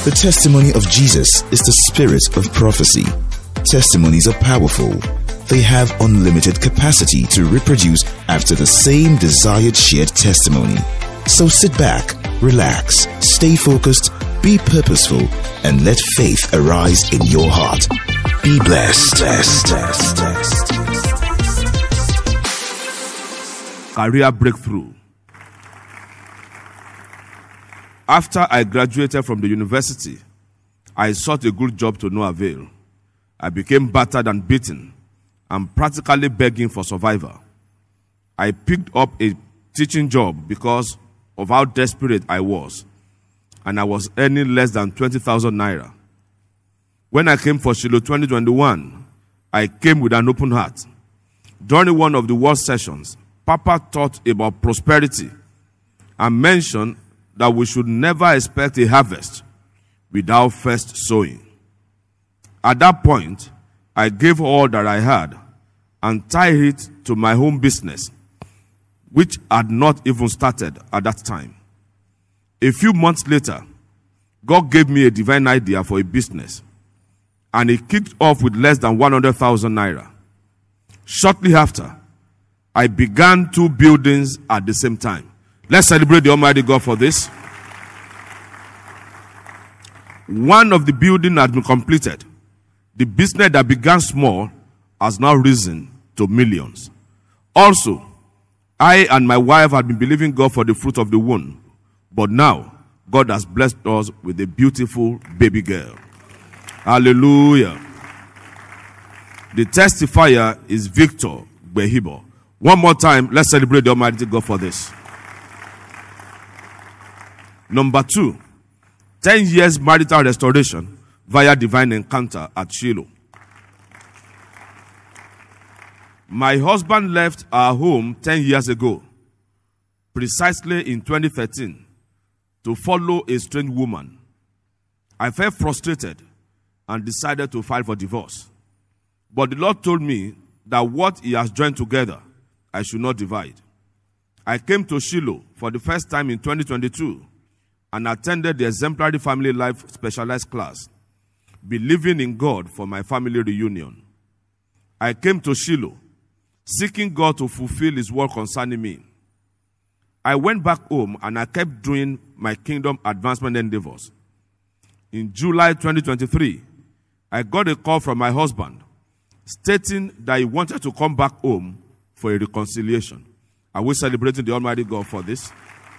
The testimony of Jesus is the spirit of prophecy. Testimonies are powerful. They have unlimited capacity to reproduce after the same desired shared testimony. So sit back, relax, stay focused, be purposeful, and let faith arise in your heart. Be blessed. Career breakthrough. After I graduated from the university, I sought a good job to no avail. I became battered and beaten and practically begging for survival. I picked up a teaching job because of how desperate I was, and I was earning less than 20,000 naira. When I came for Shiloh 2021, I came with an open heart. During one of the word sessions, Papa taught about prosperity and mentioned that we should never expect a harvest without first sowing. At that point, I gave all that I had and tied it to my home business, which had not even started at that time. A few months later, God gave me a divine idea for a business, and it kicked off with less than 100,000 naira. Shortly after, I began 2 buildings at the same time. Let's celebrate the Almighty God for this. One of the buildings has been completed. The business that began small has now risen to millions. Also, I and my wife had been believing God for the fruit of the womb, but now God has blessed us with a beautiful baby girl. Hallelujah. The testifier is Victor Behibo. One more time, let's celebrate the Almighty God for this. Number 2, 10 years marital restoration via divine encounter at Shiloh. My husband left our home 10 years ago, precisely in 2013, to follow a strange woman. I felt frustrated and decided to file for divorce. But the Lord told me that what He has joined together, I should not divide. I came to Shiloh for the first time in 2022 and attended the Exemplary Family Life Specialized class, believing in God for my family reunion. I came to Shiloh, seeking God to fulfill His word concerning me. I went back home and I kept doing my kingdom advancement endeavors. In July 2023, I got a call from my husband stating that he wanted to come back home for a reconciliation. Are we celebrating the Almighty God for this?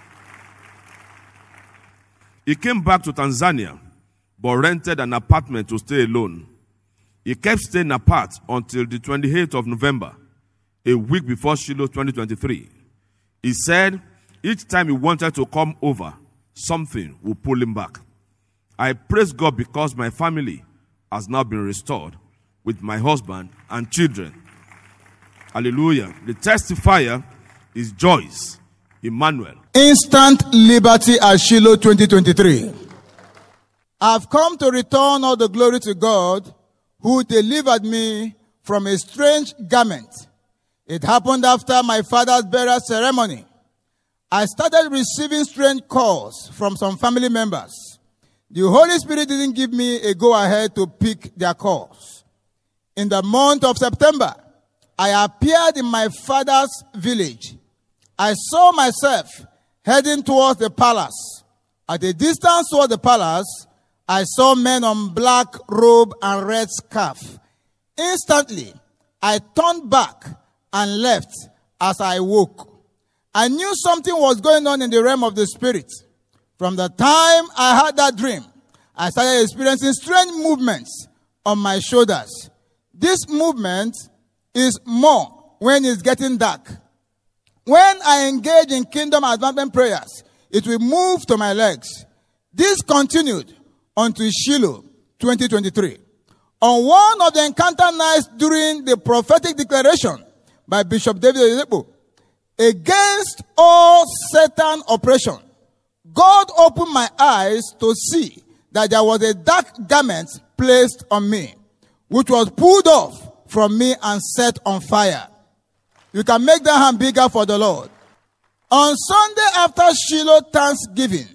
He came back to Tanzania, but rented an apartment to stay alone. He kept staying apart until the 28th of November, a week before Shiloh 2023. He said each time he wanted to come over, something would pull him back. I praise God because my family has now been restored with my husband and children. Hallelujah. The testifier is Joyce Emmanuel. Instant liberty at Shiloh 2023. I've come to return all the glory to God who delivered me from a strange garment. It happened after my father's burial ceremony. I started receiving strange calls from some family members. The Holy Spirit didn't give me a go-ahead to pick their calls. In the month of September, I appeared in my father's village. I saw myself heading towards the palace. At a distance toward the palace, I saw men on black robe and red scarf. Instantly, I turned back and left as I woke. I knew something was going on in the realm of the spirit. From the time I had that dream, I started experiencing strange movements on my shoulders. This movement is more when it's getting dark. When I engage in kingdom advancement prayers, it will move to my legs. This continued until Shiloh 2023. On one of the encounter nights during the prophetic declaration by Bishop David Oyedepo, against all Satan oppression, God opened my eyes to see that there was a dark garment placed on me, which was pulled off from me and set on fire. You can make that hand bigger for the Lord. On Sunday after Shiloh Thanksgiving,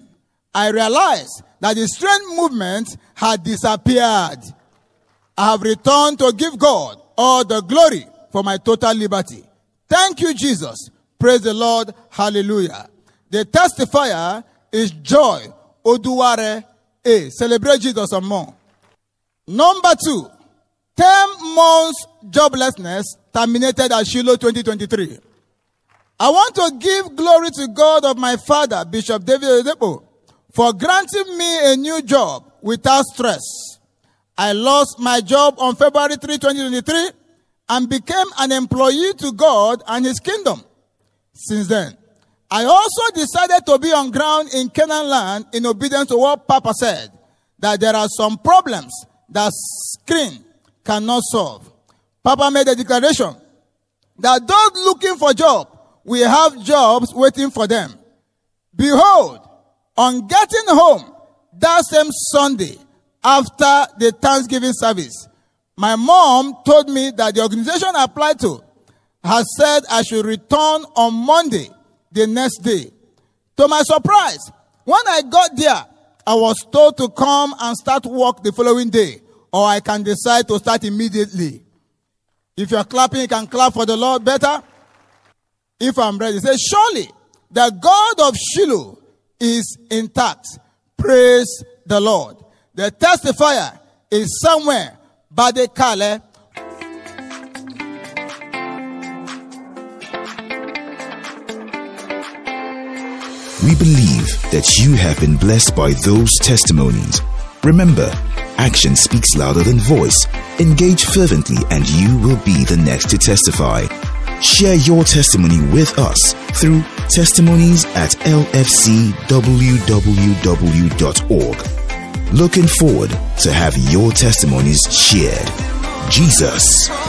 I realized that the strange movement had disappeared. I have returned to give God all the glory for my total liberty. Thank you, Jesus. Praise the Lord. Hallelujah. The testifier is Joy Oduware A. Celebrate Jesus some more. Number 2, 10 months joblessness terminated at Shiloh 2023. I want to give glory to God of my father, Bishop David Oyedepo, for granting me a new job without stress. I lost my job on February 3, 2023 and became an employee to God and his kingdom. Since then, I also decided to be on ground in Canaan land in obedience to what Papa said, that there are some problems that screen cannot solve. Papa made a declaration that those looking for job will have jobs waiting for them. Behold, on getting home that same Sunday after the Thanksgiving service, my mom told me that the organization I applied to has said I should return on Monday, the next day. To my surprise, when I got there, I was told to come and start work the following day, or I can decide to start immediately. If you're clapping, you can clap for the Lord better. If I'm ready, say, surely the God of Shiloh is intact. Praise the Lord. The testifier is somewhere by the Kale. We believe that you have been blessed by those testimonies. Remember, action speaks louder than voice. Engage fervently and you will be the next to testify. Share your testimony with us through testimonies@lfcwww.org. Looking forward to have your testimonies shared. Jesus